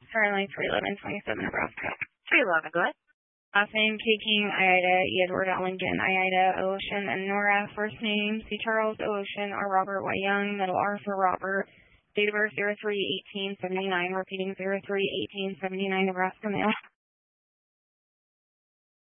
Currently 31127 Nebraska. 311, go ahead. Last name, K. King, Ida, Edward, Lincoln, Ida, Ocean, and Nora. First name, C. Charles, Ocean, R. Robert, Y. Young, middle R for Robert. Date of birth, 03-1879, repeating 03-1879, Nebraska male.